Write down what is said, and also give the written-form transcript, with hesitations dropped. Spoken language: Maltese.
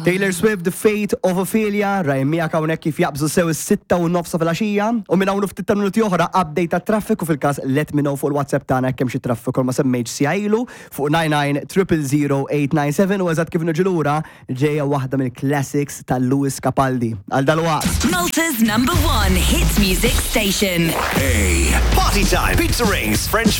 Taylor Swift, The Fate of Ophelia, rajmija kawnek kif jaqbżu sew is-6:09 fil-għaxija, u minn hawn ftit minuti oħra update tat-traffiku fil-każ let me know fuq il-WhatsApp tagħna kemm xi traffiku ma semmejtx sijajlu fuq 99 u eżatt kif niġilura ġejja waħda mill-classics tal-Lewis Capaldi. Għal dalwaqt. Malta's #1 hit music station. Hey, party time. Pizza Rings, French